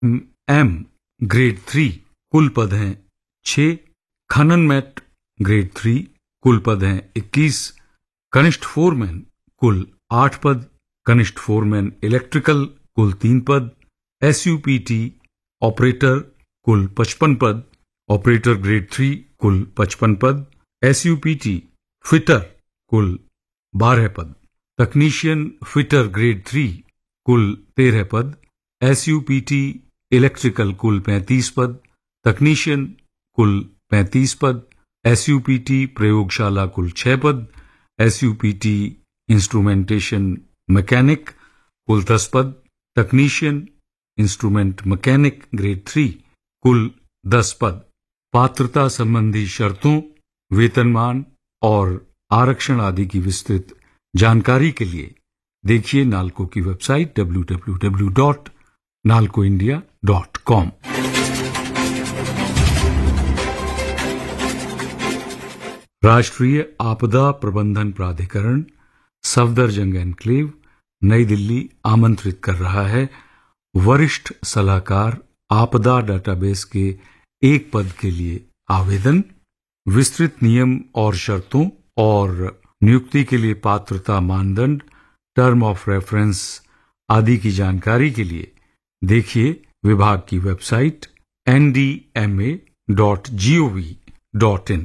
M grade 3 कुल पद हैं 6, खनन मैट ग्रेड 3 कुल पद हैं 21, कनिष्ठ फोरमैन कुल 8 पद, कनिष्ठ फोरमैन इलेक्ट्रिकल कुल 3 पद, SUPT ऑपरेटर कुल 55 पद, ऑपरेटर ग्रेड 3 कुल 55 पद, SUPT फिटर कुल 12 पद, तकनीशियन फिटर ग्रेड 3 कुल 13 पद, SUPT इलेक्ट्रिकल कुल 35 पद, तकनीशियन कुल 35 पद, SUPT प्रयोगशाला कुल 6 पद, SUPT इंस्ट्रूमेंटेशन मैकेनिक कुल 10 पद, तकनीशियन इंस्ट्रूमेंट मैकेनिक ग्रेड 3 कुल 10 पद। पात्रता संबंधी शर्तों, वेतनमान और आरक्षण आदि की विस्तृत जानकारी के लिए देखिए नालको की वेबसाइट www.nalcoindia.com। राष्ट्रीय आपदा प्रबंधन प्राधिकरण सफदरजंग एनक्लेव नई दिल्ली आमंत्रित कर रहा है वरिष्ठ सलाहकार आपदा डेटाबेस के एक पद के लिए आवेदन। विस्तृत नियम और शर्तों और नियुक्ति के लिए पात्रता मानदंड, टर्म ऑफ रेफरेंस आदि की जानकारी के लिए देखिए विभाग की वेबसाइट ndma.gov.in।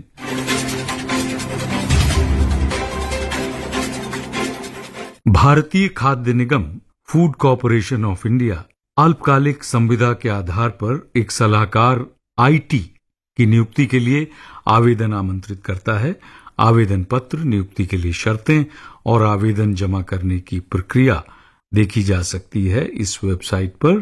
भारतीय खाद्य निगम फूड कॉरपोरेशन ऑफ इंडिया अल्पकालिक संविदा के आधार पर एक सलाहकार IT की नियुक्ति के लिए आवेदन आमंत्रित करता है। आवेदन पत्र, नियुक्ति के लिए शर्तें और आवेदन जमा करने की प्रक्रिया देखी जा सकती है इस वेबसाइट पर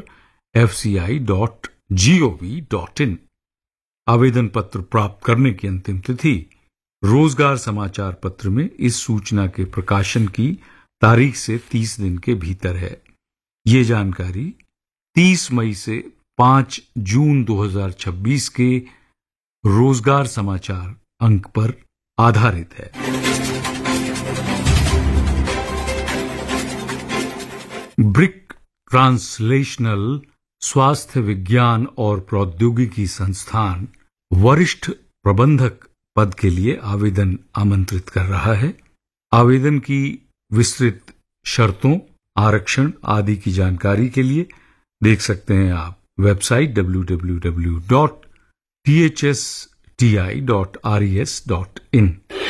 fci.gov.in। आवेदन पत्र प्राप्त करने की अंतिम तिथि रोजगार समाचार पत्र में इस सूचना के प्रकाशन की तारीख से 30 दिन के भीतर है। ये जानकारी 30 मई से 5 जून 2026 के रोजगार समाचार अंक पर आधारित है। ब्रिक ट्रांसलेशनल स्वास्थ्य विज्ञान और प्रौद्योगिकी संस्थान वरिष्ठ प्रबंधक पद के लिए आवेदन आमंत्रित कर रहा है। आवेदन की विस्तृत शर्तों, आरक्षण आदि की जानकारी के लिए देख सकते हैं आप वेबसाइट www.thsti.res.in।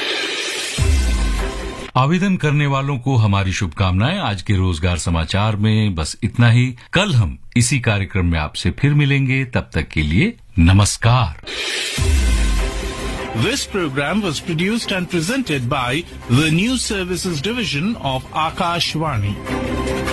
आवेदन करने वालों को हमारी शुभकामनाएं। आज के रोजगार समाचार में बस इतना ही। कल हम इसी कार्यक्रम में आपसे फिर मिलेंगे, तब तक के लिए नमस्कार। This program was produced and presented by the News Services Division of Akashvani.